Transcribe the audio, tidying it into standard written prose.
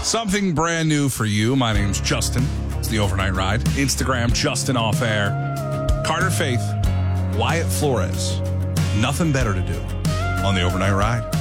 Something brand new for you. My name's Justin. It's the Overnight Ride. Instagram, Justin Off Air. Carter Faith, Wyatt Flores. Nothing better to do on the Overnight Ride.